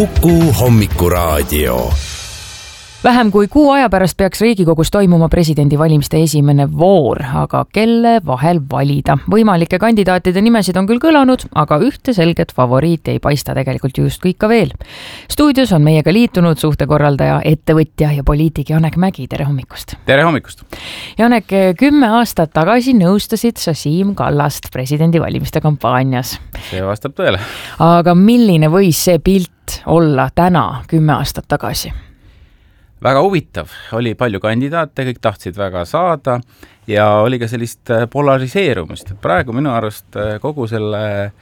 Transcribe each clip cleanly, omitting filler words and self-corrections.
Kuku Hommikuraadio. Vähem kui kuu aja pärast peaks Riigikogus toimuma presidendivalimiste esimene voor, aga kelle vahel valida? Võimalike kandidaatide nimesid on küll kõlanud, aga ühte selget favoriiti ei paista tegelikult justkui ikka veel. Stuudios on meiega liitunud suhtekorraldaja, ettevõtja ja poliitik Janek Mägi. Tere hommikust! Tere hommikust! Janek, 10 aastat tagasi nõustasid sa Siim Kallast presidendivalimiste kampaanias. See vastab tõele. Aga milline võis see pilt olla täna 10 aastat tagasi? Väga huvitav, oli palju kandidaate, kõik tahtsid väga saada ja oli ka sellist polariseerumist. Praegu minu arust kogu selle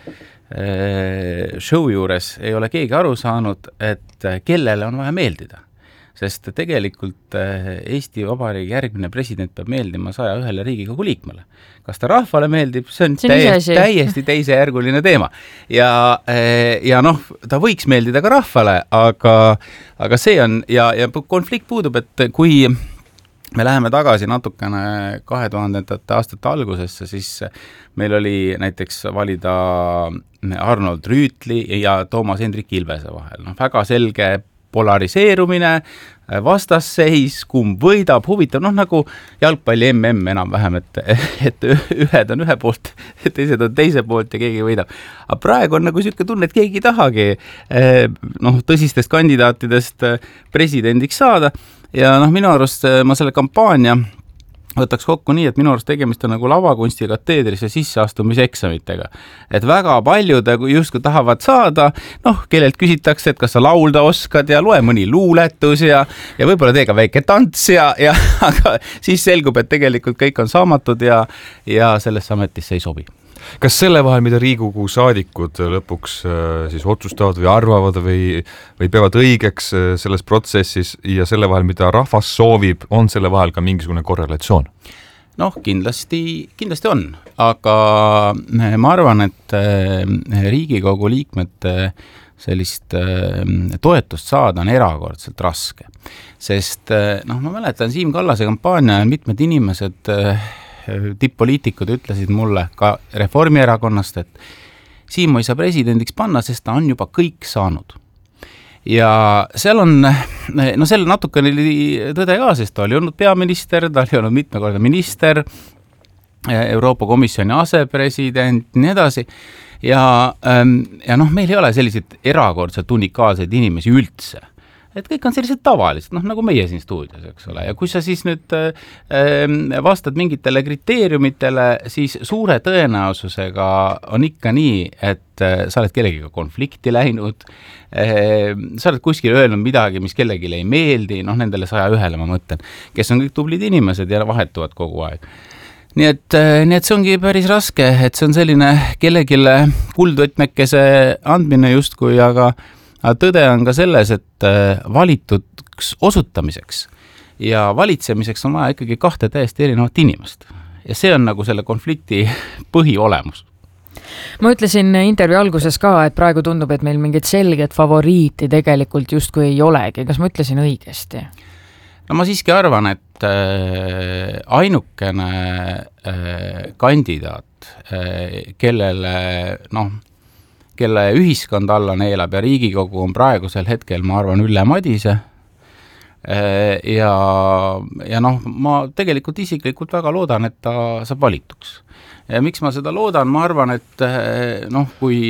show juures ei ole keegi aru saanud, et kellele on vaja meeldida. Sest tegelikult Eesti Vabariigi järgmine president peab meeldima 101 Riigikogu liikmele. Kas ta rahvale meeldib? See on täiesti teisejärguline teema. Ja noh, ta võiks meeldida ka rahvale, aga see on, ja konflikt puudub, et kui me läheme tagasi natukene 2000. aastate algusesse, siis meil oli näiteks valida Arnold Rüütli ja Toomas Hendrik Ilvese vahel. Väga selge polariseerumine, vastasseis, kumb võidab, huvitav, nagu jalgpalli MM enam-vähem, et ühed on ühe poolt, teised on teise poolt ja keegi võidab. Aga praegu on nagu selline tunne, et keegi ei tahagi tõsistest kandidaatidest presidendiks saada ja minu arust ma selle kampaania võtaks kokku nii, et minu arust tegemist on nagu lavakunsti kateedrisse sisseastumise eksamitega. Et väga paljud justkui tahavad saada, kellelt küsitakse, et kas sa laulda oskad ja loe mõni luuletus ja võib-olla tee ka väike tants aga siis selgub, et tegelikult kõik on saamatud ja sellesse ametisse ei sobi. Kas selle vahel, mida Riigikogu saadikud lõpuks siis otsustavad või arvavad või peavad õigeks selles protsessis ja selle vahel, mida rahvas soovib, on selle vahel ka mingisugune korrelatsioon? Kindlasti on, aga ma arvan, et Riigikogu liikmete sellist toetust saada on erakordselt raske. Sest ma mäletan Siim Kallase kampaania on mitmed inimesed tipp-poliitikud ütlesid mulle ka Reformierakonnast, et Siim ei saa presidendiks panna, sest ta on juba kõik saanud. Ja seal on, seal natukene oli tõde ka, sest ta oli olnud peaminister, ta oli olnud mitmekordne minister, Euroopa Komisjoni asepresident, nii edasi. Ja meil ei ole selliseid erakordselt unikaalseid inimesi üldse. Et kõik on sellised tavalised, nagu meie siin stuudios, eks ole. Ja kui sa siis nüüd vastad mingitele kriteeriumitele, siis suure tõenäosusega on ikka nii, et sa oled kellegiga konflikti läinud, sa oled kuskil öelnud midagi, mis kellelegi ei meeldi, nendele 101 ma mõtlen, kes on kõik tublid inimesed ja vahetuvad kogu aeg. Nii et see ongi päris raske, et see on selline kellegile kuldvõtmekese andmine justkui, aga tõde on ka selles, et valituks osutamiseks ja valitsemiseks on vaja ikkagi 2 täiesti erinevat inimest. Ja see on nagu selle konflikti põhiolemus. Ma ütlesin intervjuu alguses ka, et praegu tundub, et meil mingit selget favoriiti tegelikult justkui ei olegi. Kas ma ütlesin õigesti? Ma siiski arvan, et ainukene kandidaat, kelle ühiskond alla neelab ja Riigikogu on praegusel hetkel, ma arvan, Ülle Madise. Ja ma tegelikult isiklikult väga loodan, et ta saab valituks. Ja miks ma seda loodan? Ma arvan, et kui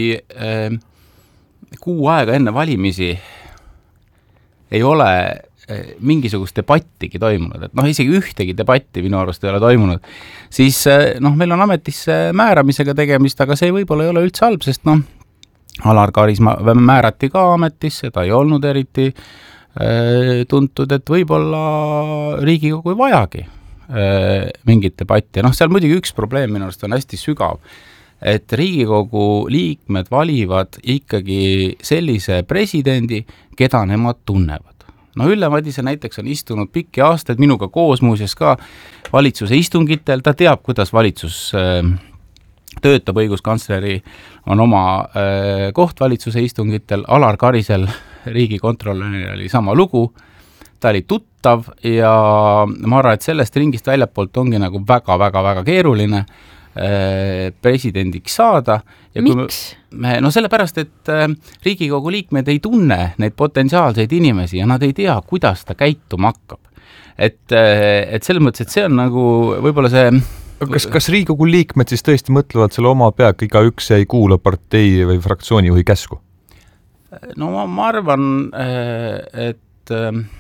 kuu aega enne valimisi ei ole mingisugust debattigi toimunud, et isegi ühtegi debatti minu arust ei ole toimunud, siis meil on ametisse määramisega tegemist, aga see võib-olla ei ole üldse halb, sest Alar Karis määrati ka ametisse, ta ei olnud eriti tuntud, et võib-olla Riigikogu ei vajagi mingit debatti. Seal muidugi üks probleem minu arust on hästi sügav, et Riigikogu liikmed valivad ikkagi sellise presidendi, keda nemad tunnevad. Ülle Madise näiteks on istunud pikki aastaid minuga koos muuseas ka valitsuse istungitel, ta teab, kuidas valitsus töötab, õiguskantsleri on oma koht valitsuse istungitel, Alar Karisel riigikontrolöril oli sama lugu, ta oli tuttav ja ma arvan, et sellest ringist väljapoolt ongi nagu väga-väga-väga keeruline presidendiks saada. Ja miks? No sellepärast, et Riigikogu liikmed ei tunne neid potentsiaalseid inimesi ja nad ei tea, kuidas ta käituma hakkab. Et selles mõttes, et see on nagu võib-olla see... Kas Riigikogu liikmed siis tõesti mõtlevad selle oma peaga, igaüks ei kuula partei või fraktsioonijuhi käsku? No ma arvan, et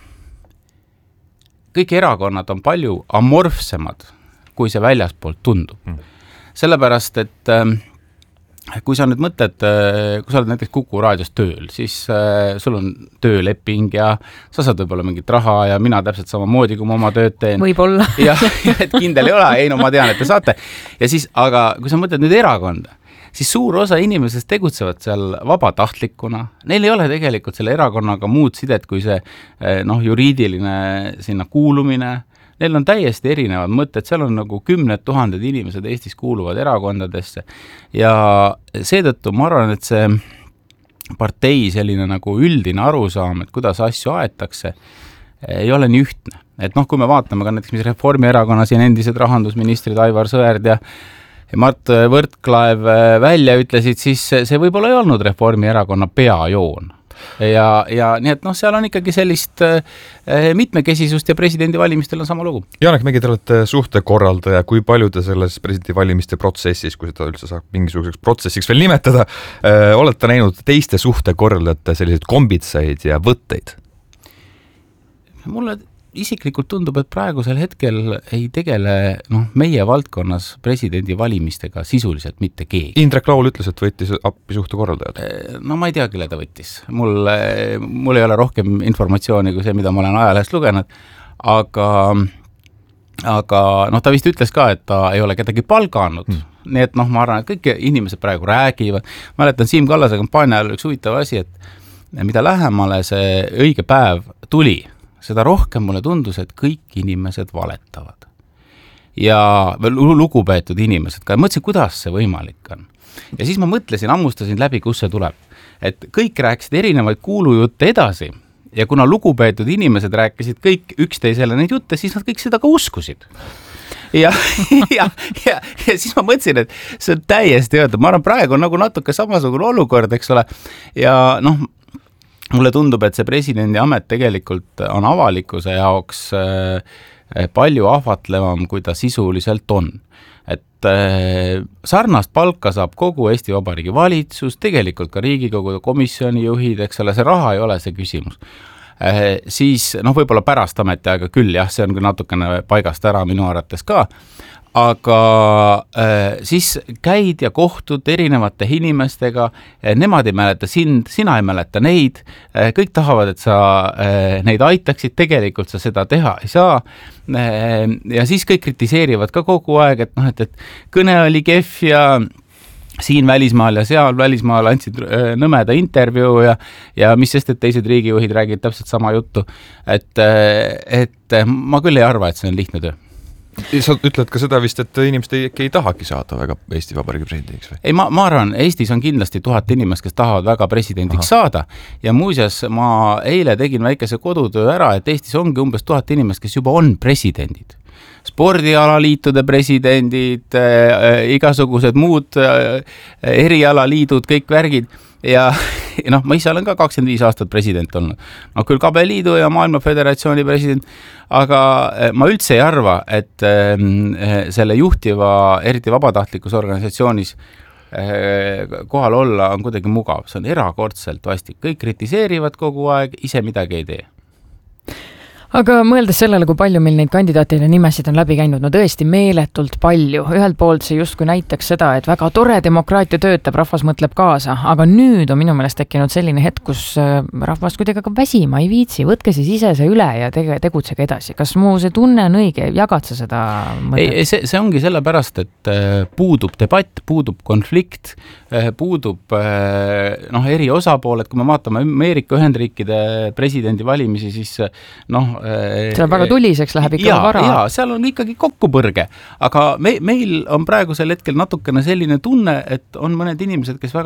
kõik erakonnad on palju amorfsemad, kui see väljaspoolt tundub. Sellepärast, et kui sa nüüd mõtled, kui sa oled näiteks Kuku raadios tööl, siis sul on tööleping ja sa saad võib-olla mingit raha ja mina täpselt samamoodi, kui ma oma tööd teen. Võib-olla. Ja et kindel ei ole, ei no ma tean, et te saate. Ja siis, aga kui sa mõtled nüüd erakonda, siis suur osa inimesest tegutsevad seal vabatahtlikuna. Neil ei ole tegelikult selle erakonnaga muud sidet kui see juriidiline sinna kuulumine. Neil on täiesti erinevad mõtted, seal on nagu 10 000 inimesed Eestis kuuluvad erakondadesse ja seetõttu ma arvan, et see partei selline nagu üldine arusaam, et kuidas asju aetakse, ei ole nii ühtne. Et kui me vaatame ka näiteks, mis Reformierakonna siin endised rahandusministrid Aivar Sõerd ja Mart Võrklaev välja ütlesid, siis see võib-olla ei olnud Reformierakonna peajoon. Ja nii et seal on ikkagi sellist mitmekesisust ja presidendivalimistel on sama lugu. Janek Mägi, te olete suhtekorraldaja, kui palju te selles presidendivalimiste protsessis, kui seda üldse saab mingisuguseks protsessiks veel nimetada, olete näinud teiste suhtekorraldajate selliseid kombitsaid ja võtteid? Mulle isiklikult tundub, et praegusel hetkel ei tegele meie valdkonnas presidendivalimistega sisuliselt mitte keegi. Indrek Laul ütles, et võttis appi suhtekorraldajad. No ma ei tea, kelle ta võttis. Mul ei ole rohkem informatsiooni kui see, mida ma olen ajalehest lugenud, aga ta vist ütles ka, et ta ei ole kedagi palganud. Nii et ma arvan, et kõik inimesed praegu räägivad. Mäletan Siim Kallase kampaania ajal üks huvitav asi, et mida lähemale see õige päev tuli, seda rohkem mulle tundus, et kõik inimesed valetavad. Ja lugupeetud inimesed ka. Mõtlesin, kuidas see võimalik on. Ja siis ma mõtlesin, ammustasin läbi, kus see tuleb. Et kõik rääkisid erinevaid kuulujutte edasi ja kuna lugupeetud inimesed rääkisid kõik üksteisele neid jutte, siis nad kõik seda ka uskusid. Ja siis ma mõtlesin, et see on täiesti öelda. Ma arvan, praegu on nagu natuke samasugune olukord, eks ole. Ja mulle tundub, et see presidendi amet tegelikult on avalikkuse jaoks palju ahvatlevam, kui ta sisuliselt on. Et sarnast palka saab kogu Eesti Vabariigi valitsus, tegelikult ka Riigikogu komisjoni juhid, eks ole, see raha ei ole see küsimus. Siis võib-olla pärast ametiaega küll, jah, see on küll natukene paigast ära minu arvates ka, aga siis käid ja kohtud erinevate inimestega, nemad ei mäleta sind, sina ei mäleta neid, kõik tahavad, et sa neid aitaksid, tegelikult sa seda teha ei saa ja siis kõik kritiseerivad ka kogu aeg, et kõne oli kehv ja siin välismaal ja seal välismaal andsid nõmeda intervjuu ja mis sest, et teised riigijuhid räägivad täpselt sama juttu, et ma küll ei arva, et see on lihtne töö. Sa ütled ka seda vist, et inimesed ei tahagi saada väga Eesti Vabariigi presidendiks või? Ei, ma arvan, Eestis on kindlasti 1000 inimest, kes tahavad väga presidendiks saada ja muuseas ma eile tegin väikese kodutöö ära, et Eestis ongi umbes 1000 inimest, kes juba on presidendid. Spordialaliitude presidendid, igasugused muud erialaliidud, kõik värgid ja ma ise olen ka 25 aastat president olnud. Küll Kabeliidu ja Maailma Föderatsiooni president, aga ma üldse ei arva, et selle juhtiva, eriti vabatahtlikus organisatsioonis kohal olla on kuidagi mugav. See on erakordselt vastik. Kõik kritiseerivad kogu aeg, ise midagi ei tee. Aga mõeldes sellele, kui palju meil neid kandidaatide nimesid on läbi käinud, tõesti meeletult palju. Ühelt poolt see justkui näitaks seda, et väga tore demokraatia töötab, rahvas mõtleb kaasa, aga nüüd on minu meelest tekkinud selline hetk, kus rahvas kuidagi ka väsima ei viitsi, võtke siis ise see üle ja tegutsege edasi. Kas mu see tunne on õige, jagad sa seda mõtet? Ei, see ongi sellepärast, et puudub debatt, puudub konflikt, puudub eri osapooled, kui me vaatame Ameerika Ühendriikide presidendi valimisi, siis see on väga tuliseks, läheb ikka vara. Ja, seal on ikkagi kokkupõrge, aga meil on praegusel hetkel natukene selline tunne, et on mõned inimesed, kes väga